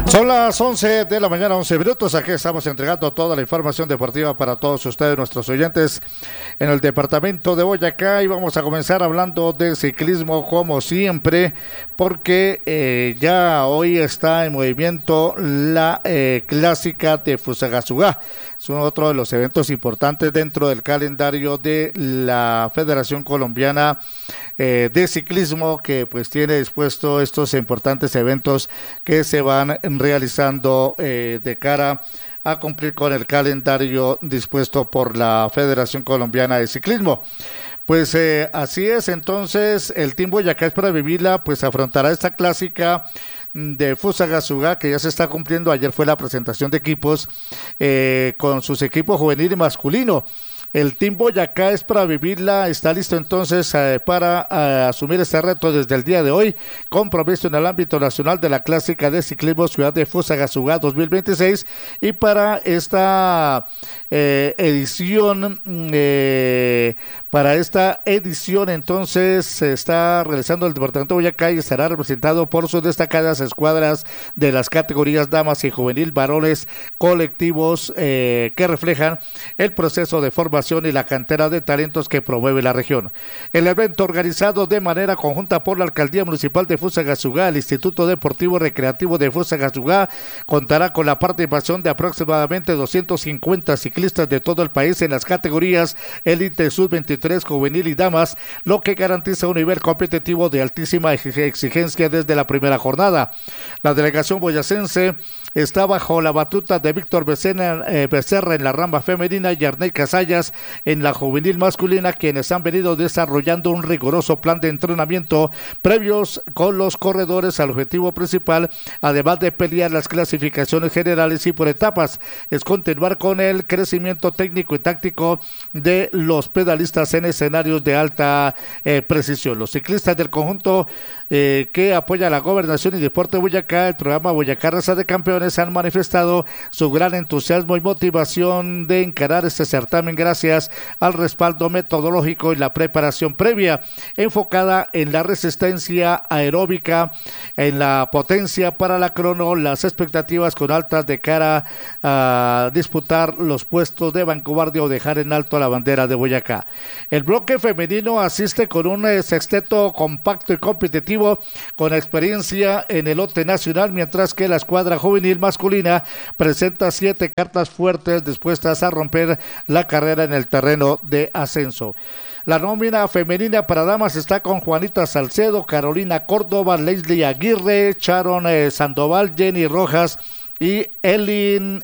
Son las 11 de la mañana, 11 minutos. Aquí estamos entregando toda la información deportiva para todos ustedes, nuestros oyentes, en el departamento de Boyacá. Y vamos a comenzar hablando de ciclismo, como siempre, porque ya hoy está en movimiento la clásica de Fusagasugá. Es otro de los eventos importantes dentro del calendario de la Federación Colombiana de Ciclismo, que pues tiene dispuesto estos importantes eventos que se van realizando de cara a cumplir con el calendario dispuesto por la Federación Colombiana de Ciclismo. Pues así es, entonces el Team Boyacá es para vivirla, pues afrontará esta clásica de Fusagasugá que ya se está cumpliendo. Ayer fue la presentación de equipos con sus equipos juvenil y masculino. El Team Boyacá es para vivirla, está listo entonces para asumir este reto desde el día de hoy, compromiso en el ámbito nacional de la clásica de ciclismo Ciudad de Fusagasugá 2026, y para esta edición, entonces se está realizando el departamento de Boyacá y estará representado por sus destacadas escuadras de las categorías damas y juvenil, varones, colectivos que reflejan el proceso de formación y la cantera de talentos que promueve la región. El evento, organizado de manera conjunta por la Alcaldía Municipal de Fusagasugá, el Instituto Deportivo Recreativo de Fusagasugá, contará con la participación de aproximadamente 250 ciclistas de todo el país en las categorías élite, sub-23, juvenil y damas, lo que garantiza un nivel competitivo de altísima exigencia desde la primera jornada. La delegación boyacense está bajo la batuta de Víctor Becerra en la rama femenina y Arney Casallas en la juvenil masculina, quienes han venido desarrollando un riguroso plan de entrenamiento previos con los corredores al objetivo principal, además de pelear las clasificaciones generales y por etapas, es continuar con el crecimiento técnico y táctico de los pedalistas en escenarios de alta precisión. Los ciclistas del conjunto que apoya la Gobernación y Deporte de Boyacá, el programa Boyacá Raza de Campeones, han manifestado su gran entusiasmo y motivación de encarar este certamen gracias al respaldo metodológico y la preparación previa enfocada en la resistencia aeróbica, en la potencia para la crono, las expectativas con altas de cara a disputar los puestos de vanguardia o dejar en alto la bandera de Boyacá. El bloque femenino asiste con un sexteto compacto y competitivo con experiencia en el lote nacional, mientras que la escuadra juvenil masculina presenta 7 cartas fuertes dispuestas a romper la carrera en el terreno de ascenso. La nómina femenina para damas está con Juanita Salcedo, Carolina Córdoba, Leslie Aguirre, Sharon Sandoval, Jenny Rojas y Elin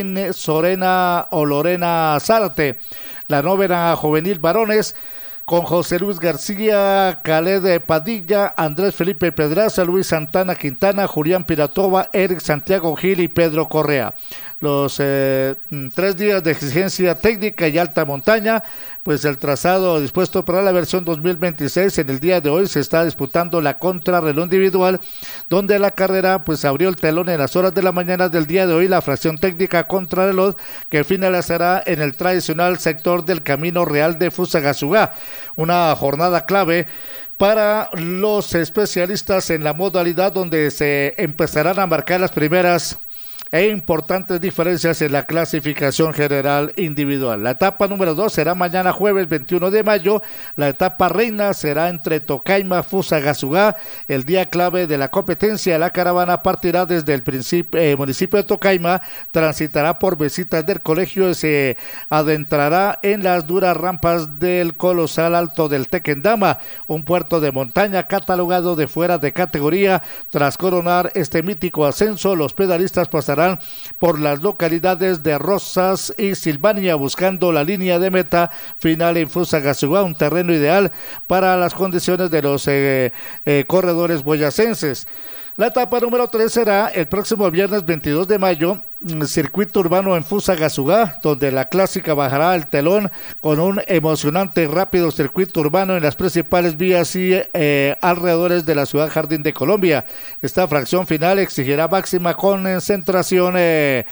Sorena o Lorena Zárate. La nómina juvenil varones con José Luis García, Khaled Padilla, Andrés Felipe Pedraza, Luis Santana Quintana, Julián Piratova, Eric Santiago Gil y Pedro Correa. Los 3 días de exigencia técnica y alta montaña, pues el trazado dispuesto para la versión 2026 en el día de hoy se está disputando la contrarreloj individual, donde la carrera pues abrió el telón en las horas de la mañana del día de hoy, la fracción técnica contrarreloj que finalizará en el tradicional sector del Camino Real de Fusagasugá, una jornada clave para los especialistas en la modalidad, donde se empezarán a marcar las primeras e importantes diferencias en la clasificación general individual. La etapa número 2 será mañana jueves 21 de mayo. La etapa reina será entre Tocaima, Fusagasugá. El día clave de la competencia, la caravana partirá desde el municipio de Tocaima, transitará por Besitas del Colegio y se adentrará en las duras rampas del colosal Alto del Tequendama, un puerto de montaña catalogado de fuera de categoría. Tras coronar este mítico ascenso, los pedalistas pasarán por las localidades de Rosas y Silvania, buscando la línea de meta final en Fusagasugá, un terreno ideal para las condiciones de los corredores boyacenses. La etapa número 3 será el próximo viernes 22 de mayo, circuito urbano en Fusagasugá, donde la clásica bajará el telón con un emocionante y rápido circuito urbano en las principales vías y alrededores de la ciudad Jardín de Colombia. Esta fracción final exigirá máxima concentración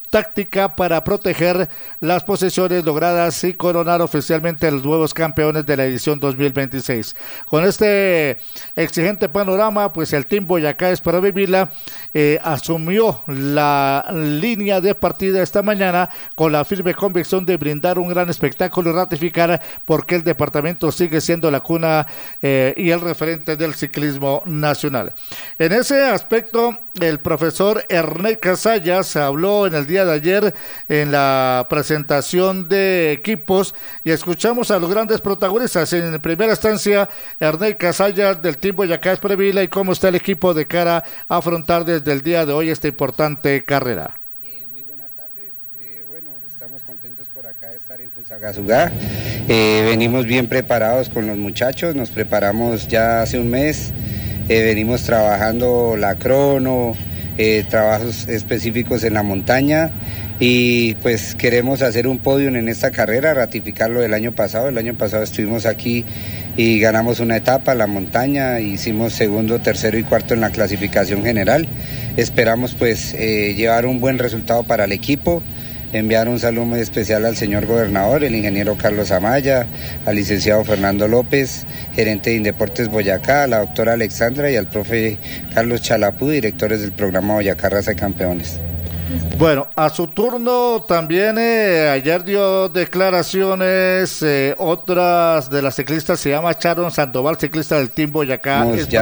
táctica para proteger las posiciones logradas y coronar oficialmente a los nuevos campeones de la edición 2026. Con este exigente panorama, pues el Team Boyacá es para vivirla, asumió la línea de partida esta mañana con la firme convicción de brindar un gran espectáculo y ratificar porque el departamento sigue siendo la cuna y el referente del ciclismo nacional. En ese aspecto, el profesor Ernest Casallas habló en el día de ayer en la presentación de equipos y escuchamos a los grandes protagonistas. En primera instancia, Ernest Casallas del Team Boyacá Esprevila y cómo está el equipo de cara a afrontar desde el día de hoy esta importante carrera. Muy buenas tardes, bueno, estamos contentos por acá de estar en Fusagasugá. Venimos bien preparados con los muchachos, nos preparamos ya hace un mes. Venimos trabajando la crono, trabajos específicos en la montaña y pues queremos hacer un podio en esta carrera, ratificar lo del año pasado. El año pasado estuvimos aquí y ganamos una etapa, la montaña, hicimos segundo, tercero y cuarto en la clasificación general. Esperamos pues llevar un buen resultado para el equipo. Enviar un saludo muy especial al señor gobernador, el ingeniero Carlos Amaya, al licenciado Fernando López, gerente de Indeportes Boyacá, a la doctora Alexandra y al profe Carlos Chalapú, directores del programa Boyacá Raza de Campeones. Bueno, a su turno también ayer dio declaraciones otras de las ciclistas, se llama Sharon Sandoval, ciclista del Team Boyacá.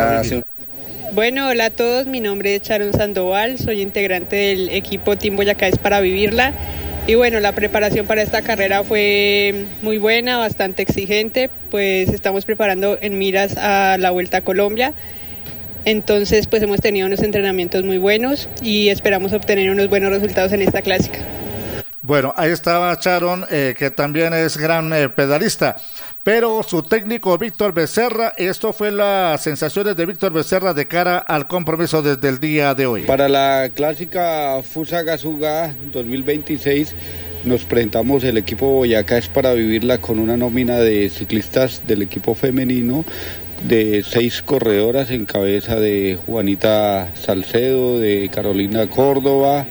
Bueno, hola a todos, mi nombre es Sharon Sandoval, soy integrante del equipo Team Boyacá es para vivirla y bueno, la preparación para esta carrera fue muy buena, bastante exigente, pues estamos preparando en miras a la Vuelta a Colombia, entonces pues hemos tenido unos entrenamientos muy buenos y esperamos obtener unos buenos resultados en esta clásica. Bueno, ahí estaba Sharon, que también es gran pedalista, pero su técnico Víctor Becerra, esto fue las sensaciones de Víctor Becerra de cara al compromiso desde el día de hoy. Para la clásica Fusagasugá 2026 nos presentamos el equipo Boyacá es para vivirla con una nómina de ciclistas del equipo femenino de 6 corredoras en cabeza de Juanita Salcedo, de Carolina Córdoba,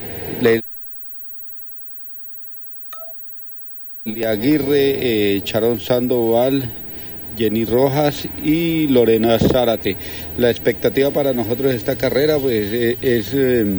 Aguirre, Sharon Sandoval, Jenny Rojas y Lorena Zárate. La expectativa para nosotros de esta carrera pues es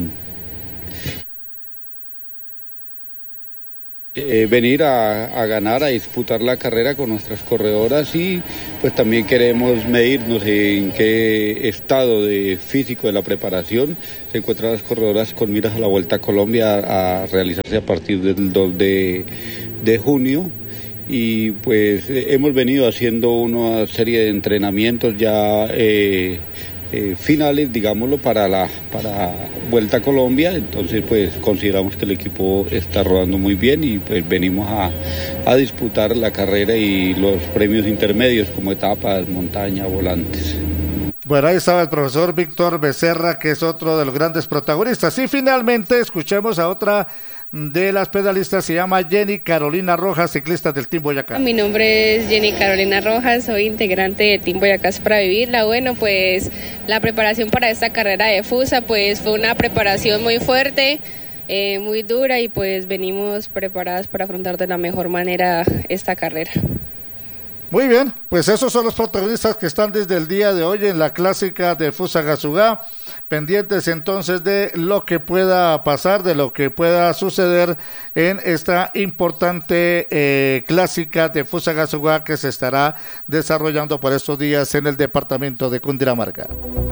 venir a ganar, a disputar la carrera con nuestras corredoras y pues también queremos medirnos en qué estado de físico de la preparación se encuentran las corredoras con miras a la Vuelta a Colombia a realizarse a partir del 2 de junio y pues hemos venido haciendo una serie de entrenamientos ya finales, digámoslo, para Vuelta a Colombia, entonces pues consideramos que el equipo está rodando muy bien y pues venimos a disputar la carrera y los premios intermedios como etapas, montaña, volantes. Bueno, ahí estaba el profesor Víctor Becerra, que es otro de los grandes protagonistas. Y finalmente escuchemos a otra de las pedalistas, se llama Jenny Carolina Rojas, ciclista del Team Boyacá. Mi nombre es Jenny Carolina Rojas, soy integrante de Team Boyacá para vivirla. Bueno, pues la preparación para esta carrera de Fusa, pues fue una preparación muy fuerte, muy dura y pues venimos preparadas para afrontar de la mejor manera esta carrera. Muy bien, pues esos son los protagonistas que están desde el día de hoy en la clásica de Fusagasugá, pendientes entonces de lo que pueda pasar, de lo que pueda suceder en esta importante clásica de Fusagasugá que se estará desarrollando por estos días en el departamento de Cundinamarca.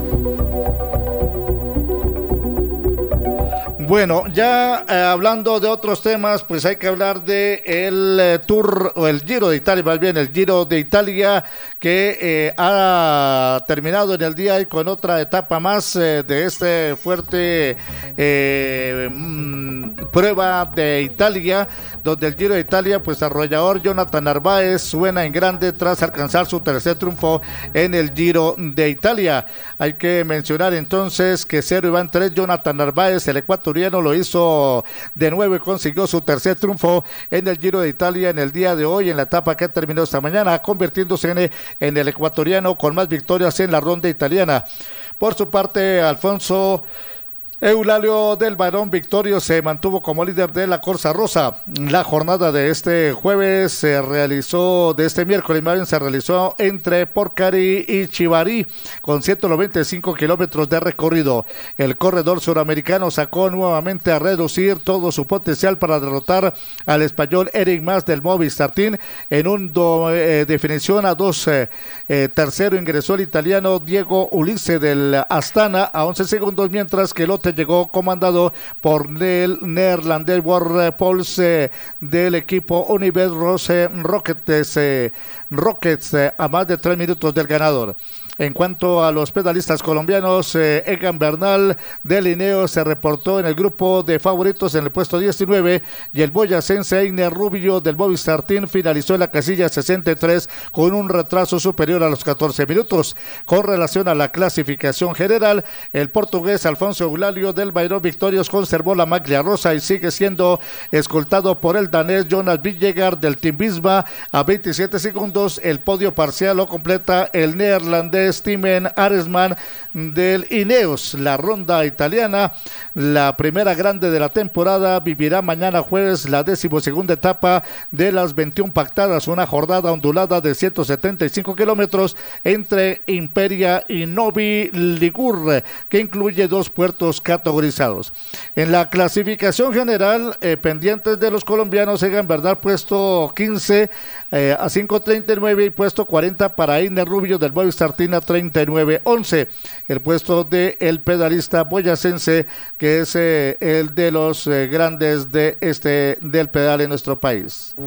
Bueno, ya hablando de otros temas, pues hay que hablar de el Tour o el Giro de Italia, más bien el Giro de Italia que ha terminado en el día y con otra etapa más de este fuerte prueba de Italia, donde el Giro de Italia, pues arrollador Jonathan Narváez suena en grande tras alcanzar su tercer triunfo en el Giro de Italia. Hay que mencionar entonces que 0 iban 3, Jonathan Narváez, el ecuatoriano, lo hizo de nuevo y consiguió su tercer triunfo en el Giro de Italia en el día de hoy, en la etapa que terminó esta mañana, convirtiéndose en el ecuatoriano con más victorias en la ronda italiana. Por su parte, Alfonso Eulalio del Barón Victorio se mantuvo como líder de la Corsa Rosa. La jornada de este jueves de este miércoles más bien, se realizó entre Porcari y Chivarí con 195 kilómetros de recorrido. El corredor suramericano sacó nuevamente a reducir todo su potencial para derrotar al español Eric Mas del Movistar Team en un definición a 2. Tercero ingresó el italiano Diego Ulisse del Astana a 11 segundos, mientras que el otro llegó comandado por el neerlandés Wout Poels del equipo Univet Rockets a más de 3 minutos del ganador. En cuanto a los pedalistas colombianos, Egan Bernal de Ineos se reportó en el grupo de favoritos en el puesto 19 y el boyacense Einer Rubio del Movistar Team finalizó en la casilla 63 con un retraso superior a los 14 minutos. Con relación a la clasificación general, el portugués Alfonso Eulalio del Bayrón Victorios conservó la maglia rosa y sigue siendo escoltado por el danés Jonas Vingegaard del Team Visma a 27 segundos. El podio parcial lo completa el neerlandés Steven Aresman del Ineos. La ronda italiana, la primera grande de la temporada, vivirá mañana jueves la 12ª etapa de las 21 pactadas, una jornada ondulada de 175 kilómetros entre Imperia y Novi Ligure, que incluye 2 puertos categorizados. En la clasificación general, pendientes de los colombianos, Egan Bernal puesto 15 a 5.39 y puesto 40 para Einer Rubio del Movistar Team 39.11. El puesto de el pedalista boyacense, que es el de los grandes del pedal en nuestro país.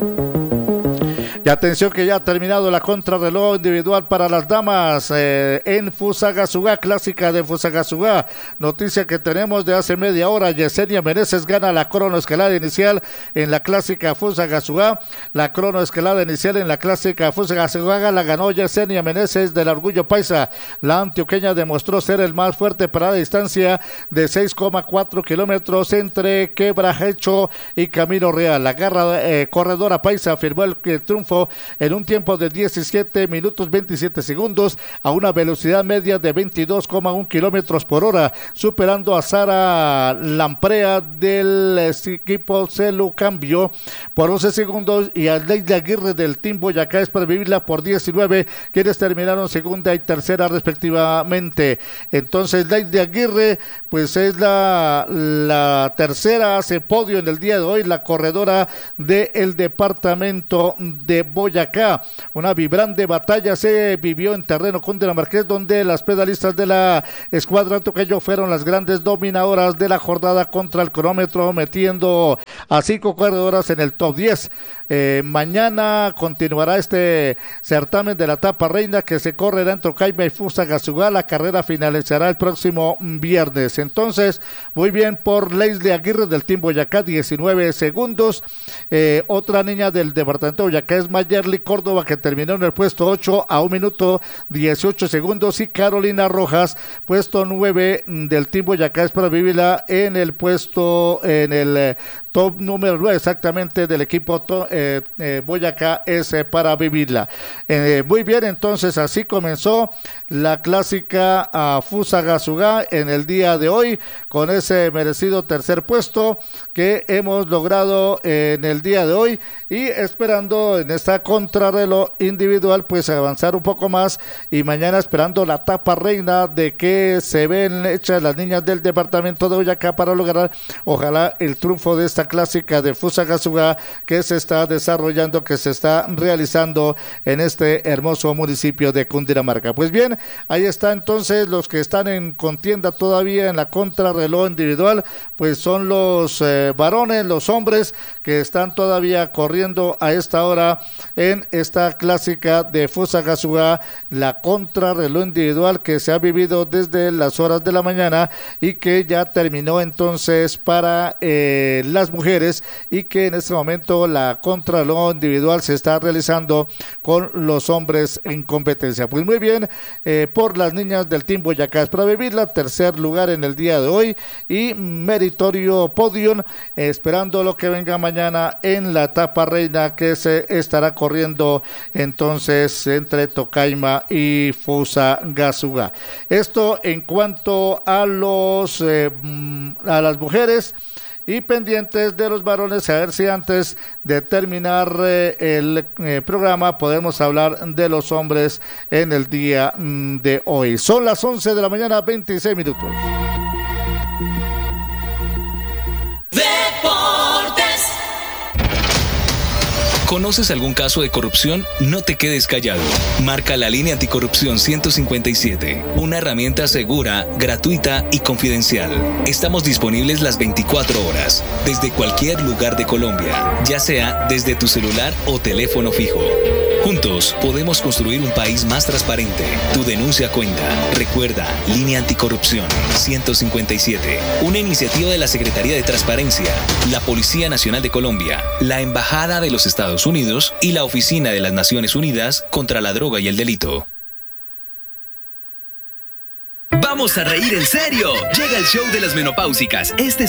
Y atención que ya ha terminado la contrarreloj individual para las damas en Fusagasugá, clásica de Fusagasugá. Noticia que tenemos de hace media hora: Yesenia Meneses gana la cronoescalada inicial en la clásica Fusagasugá. La cronoescalada inicial en la clásica Fusagasugá la ganó Yesenia Meneses del Orgullo Paisa. La antioqueña demostró ser el más fuerte para la distancia de 6,4 kilómetros entre Quebrajecho y Camino Real. La corredora paisa firmó el triunfo en un tiempo de 17 minutos 27 segundos a una velocidad media de 22,1 kilómetros por hora, superando a Sara Lamprea del equipo Celu Cambio por 11 segundos y a Lady Aguirre del Team Boyacá es para vivirla por 19, quienes terminaron segunda y tercera respectivamente. Entonces Lady Aguirre pues es la tercera, hace podio en el día de hoy, la corredora del departamento de Boyacá. Una vibrante batalla se vivió en terreno cundinamarqués, donde las pedalistas de la escuadra antioqueño fueron las grandes dominadoras de la jornada contra el cronómetro, metiendo a 5 corredoras en el top 10. Mañana continuará este certamen de la etapa reina que se correrá en Tocaima y Fusagasugá. La carrera finalizará el próximo viernes. Entonces, muy bien por Leslie Aguirre del Team Boyacá, 19 segundos. Otra niña del departamento de Boyacá es Mayerly Córdoba, que terminó en el puesto 8 a 1 minuto 18 segundos, y Carolina Rojas, puesto 9 del Team Boyacá, es para vivirla en el top número 9 exactamente del equipo Boyacá es para vivirla. Muy bien, entonces así comenzó la clásica a Fusagasugá en el día de hoy, con ese merecido tercer puesto que hemos logrado en el día de hoy, y esperando en esta contrarreloj individual pues avanzar un poco más, y mañana esperando la etapa reina de que se ven hechas las niñas del departamento de Boyacá para lograr ojalá el triunfo de esta clásica de Fusagasugá que se está desarrollando, que se está realizando en este hermoso municipio de Cundinamarca. Pues bien, ahí está entonces los que están en contienda todavía en la contrarreloj individual, pues son los varones, los hombres que están todavía corriendo a esta hora en esta clásica de Fusagasugá, la contrarreloj individual que se ha vivido desde las horas de la mañana y que ya terminó entonces para las las mujeres y que en este momento la contrarreloj individual se está realizando con los hombres en competencia. Pues muy bien, por las niñas del Team Boyacá para vivirla, tercer lugar en el día de hoy y meritorio podium, esperando lo que venga mañana en la etapa reina que se estará corriendo entonces entre Tocaima y Fusagasugá. Esto en cuanto a los a las mujeres, y pendientes de los varones, a ver si antes de terminar el programa podemos hablar de los hombres en el día de hoy. Son las 11 de la mañana, 26 minutos. Deportes. ¿Conoces algún caso de corrupción? No te quedes callado. Marca la línea anticorrupción 157, una herramienta segura, gratuita y confidencial. Estamos disponibles las 24 horas, desde cualquier lugar de Colombia, ya sea desde tu celular o teléfono fijo. Juntos podemos construir un país más transparente. Tu denuncia cuenta. Recuerda, Línea Anticorrupción 157, una iniciativa de la Secretaría de Transparencia, la Policía Nacional de Colombia, la Embajada de los Estados Unidos y la Oficina de las Naciones Unidas contra la Droga y el Delito. ¡Vamos a reír en serio! Llega el show de las menopáusicas.